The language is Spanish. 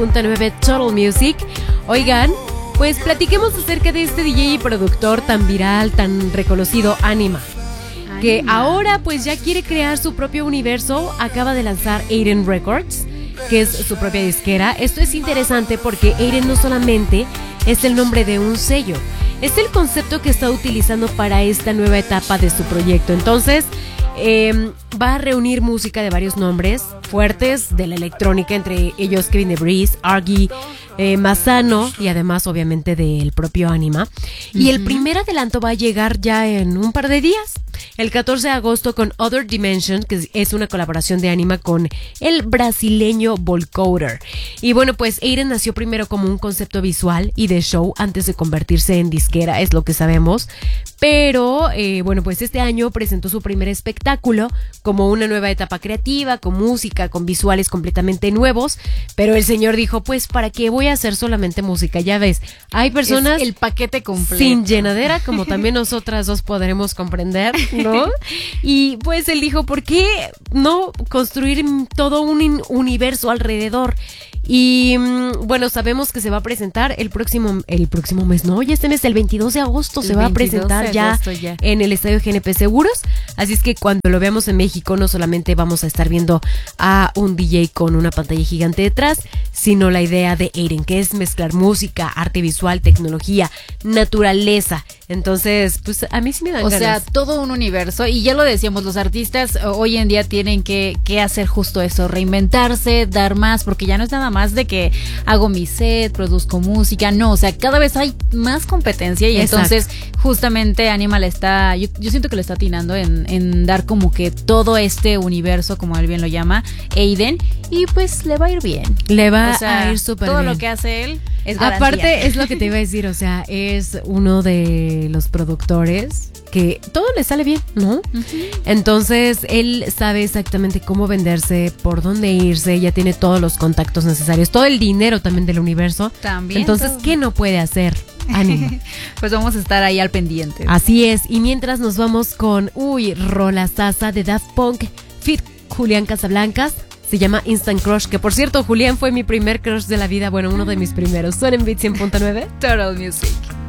100.9 Total Music. Oigan, pues platiquemos acerca de este DJ y productor tan viral, tan reconocido, Anima, que ahora pues ya quiere crear su propio universo. Acaba de lanzar Aiden Records, que es su propia disquera. Esto es interesante porque Aiden no solamente es el nombre de un sello, es el concepto que está utilizando para esta nueva etapa de su proyecto. Entonces va a reunir música de varios nombres fuertes de la electrónica, entre ellos Kevin DeBreeze, Argy, Massano, y además obviamente del propio Anima. Y el primer adelanto va a llegar ya en un par de días, el 14 de agosto, con Other Dimension, que es una colaboración de Anima con el brasileño Volcoder. Y bueno, pues Aiden nació primero como un concepto visual y de show antes de convertirse en disquera, es lo que sabemos. Pero bueno, pues este año presentó su primer espectáculo como una nueva etapa creativa, con música, con visuales completamente nuevos. Pero el señor dijo, pues ¿para qué voy a hacer solamente música? Ya ves, hay personas, es el paquete completo, sin llenadera, como también nosotras dos podremos comprender, ¿no? Y pues él dijo, ¿por qué no construir todo un universo alrededor? Y bueno, sabemos que se va a presentar el próximo mes, no, ya este mes, el 22 de agosto se va a presentar ya en el Estadio GNP Seguros. Así es que cuando lo veamos en México, no solamente vamos a estar viendo a un DJ con una pantalla gigante detrás, sino la idea de Aiden, que es mezclar música, arte visual, tecnología, naturaleza. Entonces, pues a mí sí me dan ganas. O sea, todo un universo. Y ya lo decíamos, los artistas hoy en día tienen que hacer justo eso, reinventarse, dar más, porque ya no es nada más de que hago mi set, produzco música. No, o sea, cada vez hay más competencia y entonces justamente Anima le está, yo siento que le está atinando en dar como que todo este universo, como él bien lo llama, Aiden, y pues le va a ir bien. Le va a ir súper bien. Todo lo que hace él es garantía. Aparte, es lo que te iba a decir, o sea, es uno de los productores que todo le sale bien, ¿no? Uh-huh. Entonces, él sabe exactamente cómo venderse, por dónde irse, ya tiene todos los contactos necesarios, todo el dinero también del universo. También. Entonces, ¿qué no puede hacer Anima? Pues vamos a estar ahí al pendiente. Así es, y mientras nos vamos con, rola sasa de Daft Punk, feat. Julián Casablancas, se llama Instant Crush, que por cierto, Julián fue mi primer crush de la vida, bueno, uno de mis primeros. Suena en Beat 100.9 Total Music.